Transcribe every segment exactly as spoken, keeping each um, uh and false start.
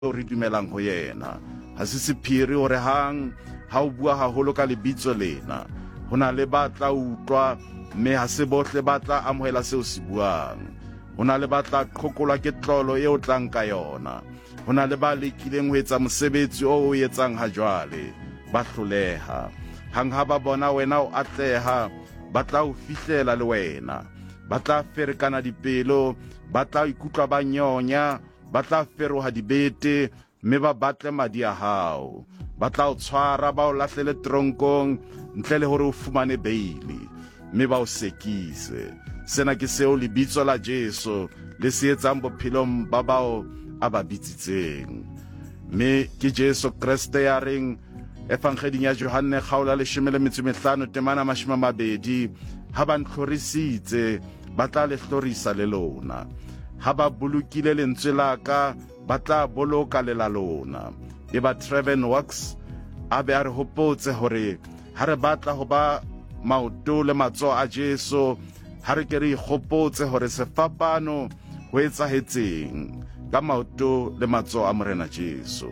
re dumelang ho yena ha se sephiri hore hang ha o bua haholo ka lebitso lena hona le batla utlwa mme ha se bohle batla amohela seo se buang hona le batla qhokolwa ke tlolo eo tlang ka yona hona le ba lekileng ho etsa mosebetsi o o etsang ha jwale ba hloleha hang ha ba bona wena o atleha batla o fihlela le wena batla ferekana dipelo batla ikutlwa ba nyonya batla feroha dibete mme ba batle madi a hao batla o tshwara ba o lahlele tronkong ntle le hore o fumane beili mme ba o sekise sena ke seo lebitso la Jesu le se etsang bophelong ba bao a ba bitsitseng mme ke Jesu Kriste ya reng Evangeling ya Johane kgaola leshome le metso e mehlano temana mashome a mabedi ha ba ntlhorisitse ba tla le hlorisa le lona ha ba bolokile lentswe la ka ba tla boloka le la lona e ba Trevin Works a be a re hopotse hore ha re batla ho ba maoto le matsoho a Jesu ha re ke re ikgopotse hore sefapano ho etsahetseng ka maoto le matsoho a morena Jesu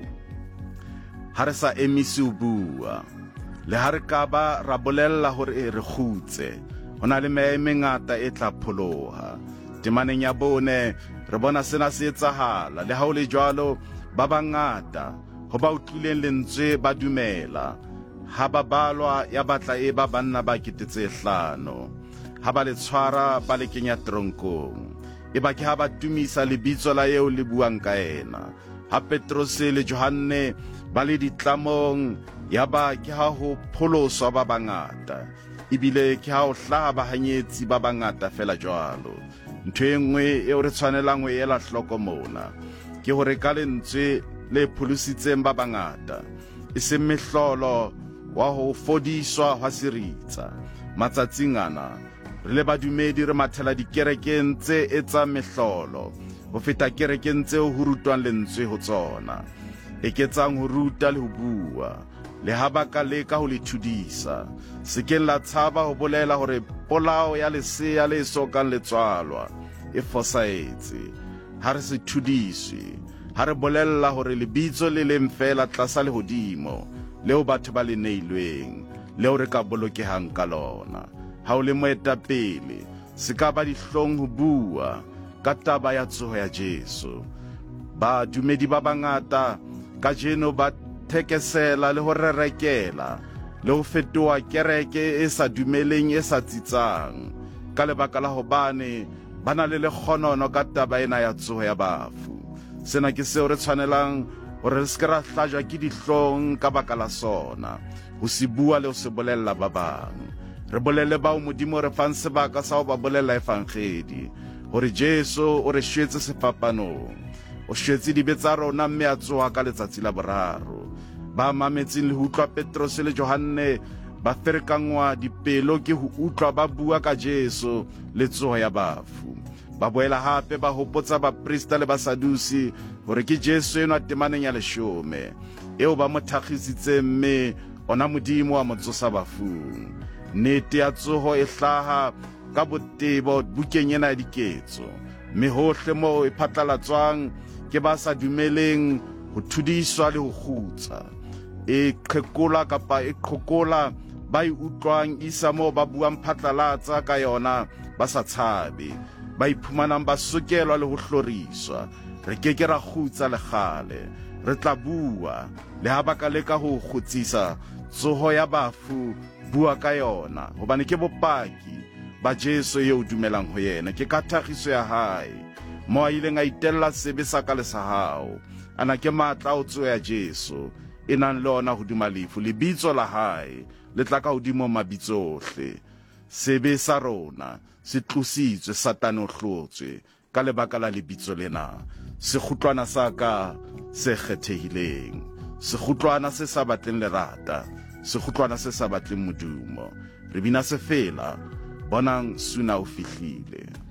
ha re sa emisi ho bua le ha re ka ba ra bolella hore re khutse hona le me mengata e tla pholoha temaneng ya bone re bona sena se etsahala le ha o le jwalo ba bangata ho ba utlwileng lentswe ba dumela ha ba balwa ya batla e ba banna ba ketetse hlano ha ba le tshwara ba le kenya tronkong e ba ke ha ba tumisa lebitso la eo le buang ka ena ha Petros le Johane ba le ditlamong ya ba ke ha ho pholoswa ba bangata ibile ke ha o hlaha bahanyetsi ba bangata fela jwalo ntho e nngwe eo re tshwanelang ho ela hloko mona ke hore ka lentswe le pholositseng ba bangata e se mehlolo wa ho fodiswa ha siritsa matsatsing ana re le badumedi re mathela dikerekeng tse etsa mehlolo ho feta kerekeng tseo ho rutwang lentswe ho tsona e ketsang ho ruta le ho bua le ha ba ka leka ho le thudisa se ke la tshaba ho bolela hore polao ya lesea le sokang le tswalwa e fosaetse ha re se thudiswe ha re bolella hore lebitso le leng fela tlasa lehodimo leo batho ba le neilweng leo re ka bolokehang ka lona ha o le moetapele se ka ba dihlong ho bua ka taba ya tsoho ya Jesu ba dumedi ba bangata ka jeno ba thekesela le ho rerekela le ho fetoa kereke e sa dumeleng e sa tsitsang ka lebaka la hobane bana le lekgonono ka taba ena ya tsoho ya bafu sena ke seo re tshwanelang hore re se ra hlajwa ke dihlong ka baka la sona ho se bua le ho se bolella ba bang re bolele ba o modimo re fang sebaka sa ho ba bolella evangeli hore Jesu o re shwetse sefapanong o shwetse dibetsa rona mme a tsoha ka letsatsi la boraro ba mametseng le ho utlwa Petros le Johane ba ferekangwa dipelo ke ho utlwa ba bua ka Jesu le tsoho ya bafu ba boela hape ba hopotsa ba prista le basadusi hore ke Jesu eno a temaneng ya leshome eo ba mo thagisitse mme ona modimo wa motsosa bafung nnete ya tsoho e hlaha ka botebo bukeng ena ya diketso mme hohle moo e phatlalatswang ke ba sa dumeleng ho thudiswa le ho khutsa e qhekola kapa e qhokola ba e utlwang isa moo ba buang phatlalatsa ka yona ba sa tshabe ba iphumanang ba sokelwa le ho hloriswa re ke ke ra khutsa le khale re tla bua le ha ba ka leka ho khutsisa tsoho ya bafu bua ka yona hobane ke bopaki ba Jesu eo dumelang ho yena ke ka thagiso ya hae mo a ileng a itella sebe sa ka le sa hao ana ke matla o tsoho ya Jesu e nang le ona hodima lefu lebitso la hae le tla ka hodimo mabitsohle sebe sa rona se tlositswe satane o hlotswe ka lebaka la lebitso lena se khutlwana sa ka se kgethehileng se khutlwana se sa batleng lerata se khutlwana se sa batleng modumo re bina se fela bonang suna o fihlile.